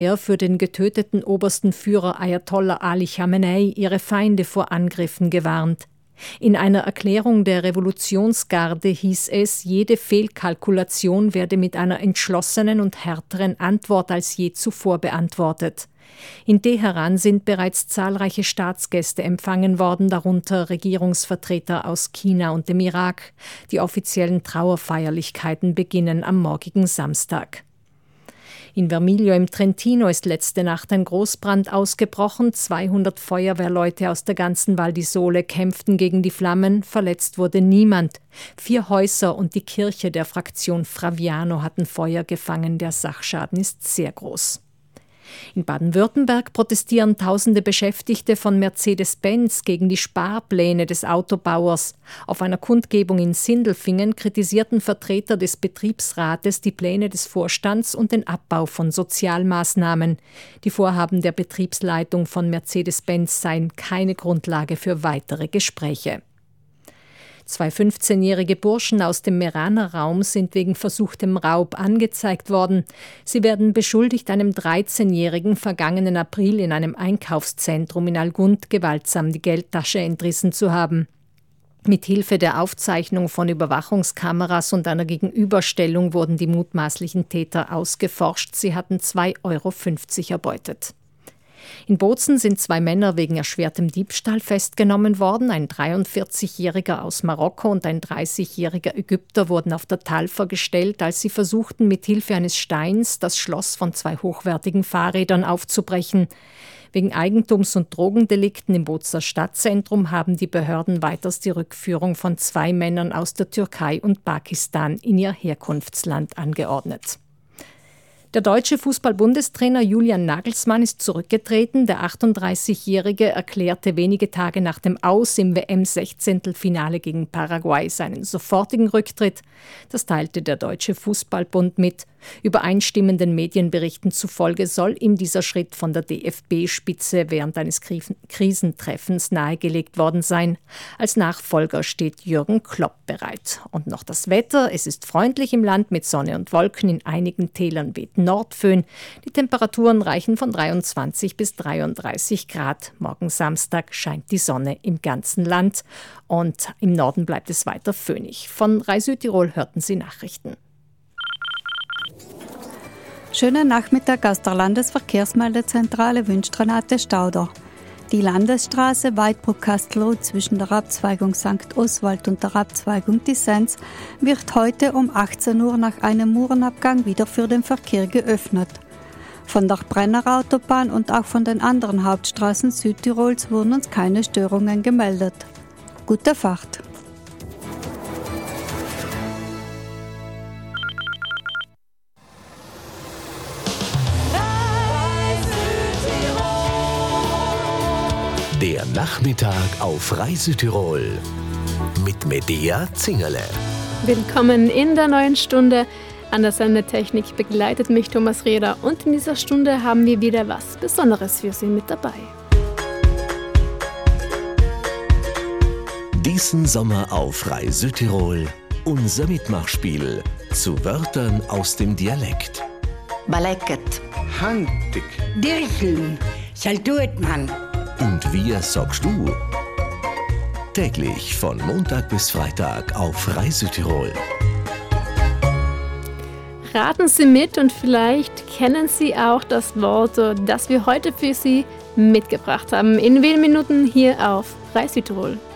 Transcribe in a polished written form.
für den getöteten obersten Führer Ayatollah Ali Khamenei ihre Feinde vor Angriffen gewarnt. In einer Erklärung der Revolutionsgarde hieß es, jede Fehlkalkulation werde mit einer entschlossenen und härteren Antwort als je zuvor beantwortet. In Teheran sind bereits zahlreiche Staatsgäste empfangen worden, darunter Regierungsvertreter aus China und dem Irak. Die offiziellen Trauerfeierlichkeiten beginnen am morgigen Samstag. In Vermiglio im Trentino ist letzte Nacht ein Großbrand ausgebrochen. 200 Feuerwehrleute aus der ganzen Val di Sole kämpften gegen die Flammen. Verletzt wurde niemand. 4 Häuser und die Kirche der Fraktion Fraviano hatten Feuer gefangen. Der Sachschaden ist sehr groß. In Baden-Württemberg protestieren tausende Beschäftigte von Mercedes-Benz gegen die Sparpläne des Autobauers. Auf einer Kundgebung in Sindelfingen kritisierten Vertreter des Betriebsrates die Pläne des Vorstands und den Abbau von Sozialmaßnahmen. Die Vorhaben der Betriebsleitung von Mercedes-Benz seien keine Grundlage für weitere Gespräche. 2 15-jährige Burschen aus dem Meraner Raum sind wegen versuchtem Raub angezeigt worden. Sie werden beschuldigt, einem 13-Jährigen vergangenen April in einem Einkaufszentrum in Algund gewaltsam die Geldtasche entrissen zu haben. Mit Hilfe der Aufzeichnung von Überwachungskameras und einer Gegenüberstellung wurden die mutmaßlichen Täter ausgeforscht. Sie hatten 2,50 € erbeutet. In Bozen sind 2 Männer wegen erschwertem Diebstahl festgenommen worden. Ein 43-Jähriger aus Marokko und ein 30-jähriger Ägypter wurden auf der Talfer gestellt, als sie versuchten, mit Hilfe eines Steins das Schloss von 2 hochwertigen Fahrrädern aufzubrechen. Wegen Eigentums- und Drogendelikten im Bozer Stadtzentrum haben die Behörden weiters die Rückführung von 2 Männern aus der Türkei und Pakistan in ihr Herkunftsland angeordnet. Der deutsche Fußball-Bundestrainer Julian Nagelsmann ist zurückgetreten. Der 38-Jährige erklärte wenige Tage nach dem Aus im WM-16-Finale gegen Paraguay seinen sofortigen Rücktritt. Das teilte der Deutsche Fußballbund mit. Übereinstimmenden Medienberichten zufolge soll ihm dieser Schritt von der DFB-Spitze während eines Krisentreffens nahegelegt worden sein. Als Nachfolger steht Jürgen Klopp bereit. Und noch das Wetter. Es ist freundlich im Land mit Sonne und Wolken. In einigen Tälern weht Nordföhn. Die Temperaturen reichen von 23 bis 33 Grad. Morgen Samstag scheint die Sonne im ganzen Land. Und im Norden bleibt es weiter föhnig. Von Rai Südtirol hörten Sie Nachrichten. Schönen Nachmittag aus der Landesverkehrsmeldezentrale wünscht Renate Stauder. Die Landesstraße Weidbruck-Kastelruth zwischen der Abzweigung St. Oswald und der Abzweigung Dissens wird heute um 18 Uhr nach einem Murenabgang wieder für den Verkehr geöffnet. Von der Brenner Autobahn und auch von den anderen Hauptstraßen Südtirols wurden uns keine Störungen gemeldet. Gute Fahrt! Der Nachmittag auf Rai Südtirol mit Medea Zingerle. Willkommen in der neuen Stunde. An der Sendetechnik begleitet mich Thomas Reder und in dieser Stunde haben wir wieder was Besonderes für Sie mit dabei. Diesen Sommer auf Rai Südtirol unser Mitmachspiel zu Wörtern aus dem Dialekt. Baleket, Handig, Dircheln, Saltuetmann. Und wie sagst du? Täglich von Montag bis Freitag auf Rai Südtirol. Raten Sie mit und vielleicht kennen Sie auch das Wort, das wir heute für Sie mitgebracht haben. In wenigen Minuten hier auf Rai Südtirol.